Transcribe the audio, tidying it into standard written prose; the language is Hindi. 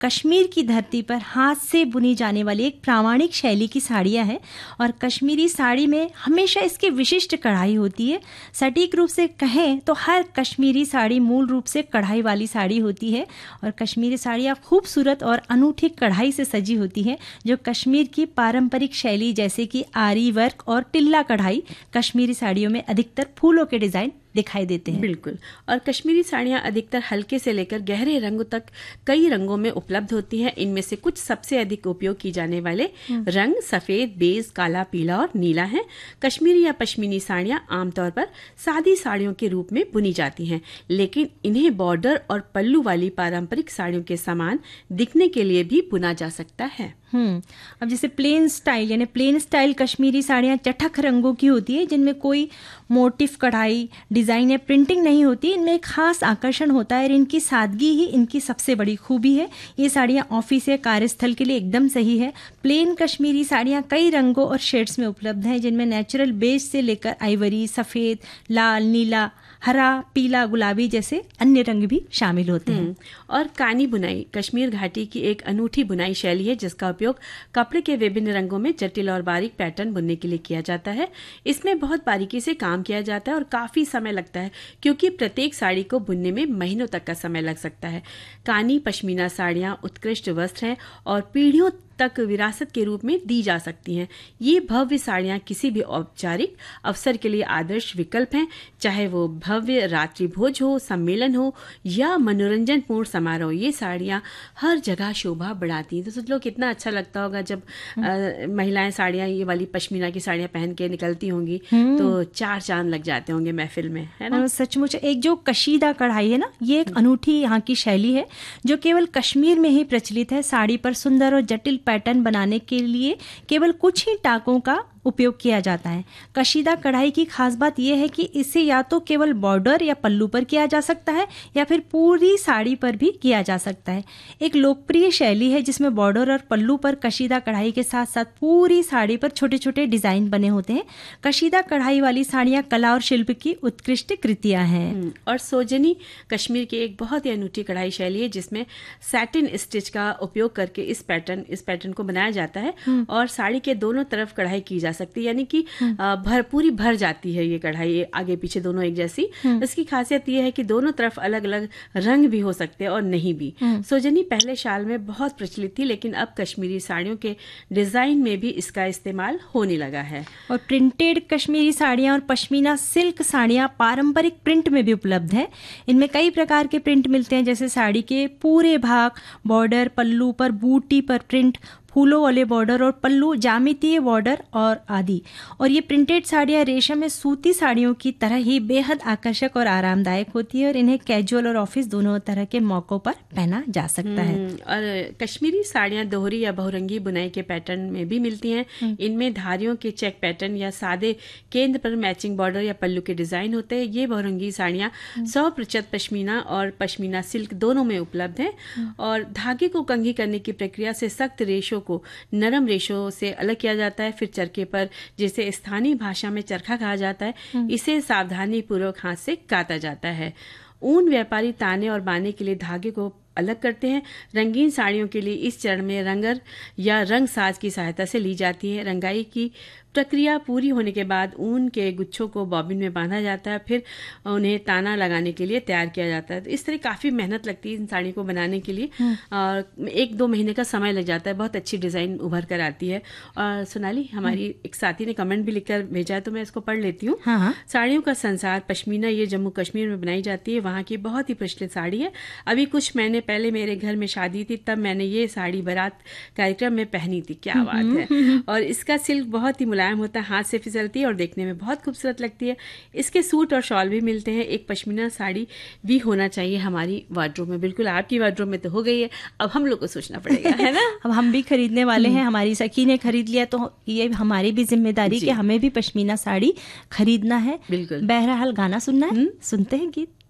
कश्मीर की धरती पर हाथ से बुनी जाने वाली एक प्रामाणिक शैली की साड़ियाँ हैं और कश्मीरी साड़ी में हमेशा इसकी विशिष्ट कढ़ाई होती है। सटीक रूप से कहें तो हर कश्मीरी साड़ी मूल रूप से कढ़ाई वाली साड़ी होती है और कश्मीरी साड़ियाँ खूबसूरत और अनूठी कढ़ाई से सजी होती हैं जो कश्मीर की पारंपरिक शैली जैसे कि आरी वर्क और टिल्ला कढ़ाई कश्मीरी साड़ियों में अधिकतर फूलों के डिज़ाइन दिखाई देते हैं। बिल्कुल। और कश्मीरी साड़ियाँ अधिकतर हल्के से लेकर गहरे रंगों तक कई रंगों में उपलब्ध होती हैं। इनमें से कुछ सबसे अधिक उपयोग की जाने वाले रंग सफ़ेद, बेज, काला, पीला और नीला हैं। कश्मीरी या पश्मीनी साड़ियाँ आमतौर पर सादी साड़ियों के रूप में बुनी जाती हैं, लेकिन इन्हें बॉर्डर और पल्लू वाली पारंपरिक साड़ियों के समान दिखने के लिए भी बुना जा सकता है। अब जैसे प्लेन स्टाइल यानी प्लेन स्टाइल कश्मीरी साड़ियाँ चटक रंगों की होती है जिनमें कोई मोटिफ, कढ़ाई, डिज़ाइन या प्रिंटिंग नहीं होती। इनमें एक खास आकर्षण होता है और इनकी सादगी ही इनकी सबसे बड़ी खूबी है। ये साड़ियाँ ऑफिस या कार्यस्थल के लिए एकदम सही है। प्लेन कश्मीरी साड़ियाँ कई रंगों और शेड्स में उपलब्ध हैं जिनमें नेचुरल बेज से लेकर आइवरी, सफ़ेद, लाल, नीला, हरा, पीला, गुलाबी जैसे अन्य रंग भी शामिल होते हैं। और कानी बुनाई कश्मीर घाटी की एक अनूठी बुनाई शैली है जिसका उपयोग कपड़े के विभिन्न रंगों में जटिल और बारीक पैटर्न बुनने के लिए किया जाता है। इसमें बहुत बारीकी से काम किया जाता है और काफ़ी समय लगता है क्योंकि प्रत्येक साड़ी को बुनने में महीनों तक का समय लग सकता है। कानी पश्मीना साड़ियाँ उत्कृष्ट वस्त्र हैं और पीढ़ियों तक विरासत के रूप में दी जा सकती हैं। ये भव्य साड़ियाँ किसी भी औपचारिक अवसर के लिए आदर्श विकल्प हैं, चाहे वो भव्य रात्रि भोज हो, सम्मेलन हो या मनोरंजन पूर्ण समारोह। ये साड़ियाँ हर जगह शोभा बढ़ाती हैं। तो सोच लो कितना अच्छा लगता होगा जब महिलाएं साड़ियाँ ये वाली पश्मीना की साड़ियाँ पहन के निकलती होंगी तो चार चांद लग जाते होंगे महफिल में, है ना। सचमुच एक जो कशीदा कढ़ाई है ना, ये एक अनूठी यहाँ की शैली है जो केवल कश्मीर में ही प्रचलित है। साड़ी पर सुंदर और जटिल पैटर्न बनाने के लिए केवल कुछ ही टाकों का उपयोग किया जाता है। कशीदा कढ़ाई की खास बात यह है कि इसे या तो केवल बॉर्डर या पल्लू पर किया जा सकता है या फिर पूरी साड़ी पर भी किया जा सकता है। एक लोकप्रिय शैली है जिसमें बॉर्डर और पल्लू पर कशीदा कढ़ाई के साथ साथ पूरी साड़ी पर छोटे छोटे डिजाइन बने होते हैं। कशीदा कढ़ाई वाली साड़ियाँ कला और शिल्प की उत्कृष्ट कृतियाँ हैं। और सोजनी कश्मीर की एक बहुत ही अनूठी कढ़ाई शैली है जिसमें सैटिन स्टिच का उपयोग करके इस पैटर्न को बनाया जाता है और साड़ी के दोनों तरफ कढ़ाई की सकती है, यानी कि पूरी भर जाती है ये कढ़ाई आगे पीछे दोनों एक जैसी। इसकी खासियत ये है कि दोनों तरफ अलग अलग रंग भी हो सकते हैं और नहीं भी। सोजनी पहले शाल में बहुत प्रचलित थी लेकिन अब कश्मीरी साड़ियों के डिजाइन में भी इसका इस्तेमाल होने लगा है। और प्रिंटेड कश्मीरी साड़ियाँ और पश्मीना सिल्क साड़ियाँ पारंपरिक प्रिंट में भी उपलब्ध है। इनमें कई प्रकार के प्रिंट मिलते हैं जैसे साड़ी के पूरे भाग, बॉर्डर, पल्लू पर बूटी पर प्रिंट, फूलों वाले बॉर्डर और पल्लू, जामितीय बॉर्डर और आदि। और ये प्रिंटेड साड़ियाँ रेशम या सूती साड़ियों की तरह ही बेहद आकर्षक और आरामदायक होती है और इन्हें कैजुअल और ऑफिस दोनों तरह के मौकों पर पहना जा सकता है। और कश्मीरी साड़ियाँ दोहरी या बहुरंगी बुनाई के पैटर्न में भी मिलती हैं। इनमें धारियों के चेक पैटर्न या सादे केंद्र पर मैचिंग बॉर्डर या पल्लू के डिजाइन होते हैं। ये बहुरंगी साड़ियाँ 100% पश्मीना और पश्मीना सिल्क दोनों में उपलब्ध हैं और धागे को कंघी करने की प्रक्रिया से सख्त रेशों को नरम रेशों से अलग किया जाता है। फिर चरखे पर, जिसे स्थानीय भाषा में चरखा कहा जाता है, इसे सावधानी पूर्वक हाथ से काता जाता है। ऊन व्यापारी ताने और बाने के लिए धागे को अलग करते हैं। रंगीन साड़ियों के लिए इस चरण में रंगर या रंग साज की सहायता से ली जाती है। रंगाई की प्रक्रिया पूरी होने के बाद ऊन के गुच्छों को बॉबिन में बांधा जाता है, फिर उन्हें ताना लगाने के लिए तैयार किया जाता है। तो इस तरह काफ़ी मेहनत लगती है इन साड़ी को बनाने के लिए और 1-2 महीने का समय लग जाता है। बहुत अच्छी डिज़ाइन उभर कर आती है। और सोनाली, हमारी एक साथी ने कमेंट भी लिखकर भेजा है तो मैं इसको पढ़ लेती हूँ। साड़ियों का संसार पश्मीना ये जम्मू कश्मीर में बनाई जाती है। वहाँ की बहुत ही प्रचलित साड़ी है। अभी कुछ महीने पहले मेरे घर में शादी थी, तब मैंने ये साड़ी बारात कार्यक्रम में पहनी थी। क्या बात है। और इसका सिल्क बहुत ही मुलायम होता है, हाथ से फिसलती है और देखने में बहुत खूबसूरत लगती है। इसके सूट और शॉल भी मिलते हैं। एक पश्मीना साड़ी भी होना चाहिए हमारी वार्डरोब में। बिल्कुल, आपकी वार्डरोब में तो हो गई है, अब हम लोग को सोचना पड़ेगा, है ना। अब हम भी खरीदने वाले हैं। हमारी सखी ने खरीद लिया तो ये हमारी भी जिम्मेदारी कि हमें भी पश्मीना साड़ी खरीदना है। बिल्कुल। बहरहाल गाना सुनना है, सुनते हैं गीत।